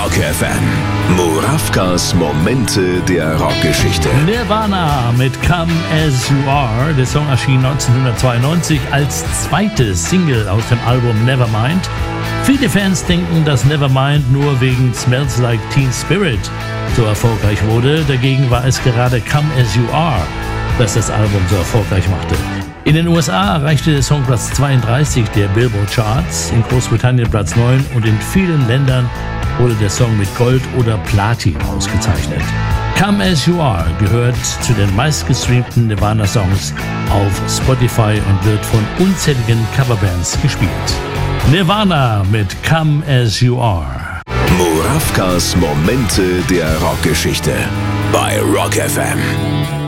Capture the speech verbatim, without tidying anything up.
Rock F M. Murawkas Momente der Rockgeschichte. Nirvana mit Come As You Are. Der Song erschien neunzehnhundertzweiundneunzig als zweite Single aus dem Album Nevermind. Viele Fans denken, dass Nevermind nur wegen Smells Like Teen Spirit so erfolgreich wurde. Dagegen war es gerade Come As You Are, das das Album so erfolgreich machte. In den U S A erreichte der Song Platz zweiunddreißig der Billboard Charts, in Großbritannien Platz neun und in vielen Ländern wurde der Song mit Gold oder Platin ausgezeichnet. Come As You Are gehört zu den meistgestreamten Nirvana-Songs auf Spotify und wird von unzähligen Coverbands gespielt. Nirvana mit Come As You Are. Murawkas Momente der Rockgeschichte bei Rock F M.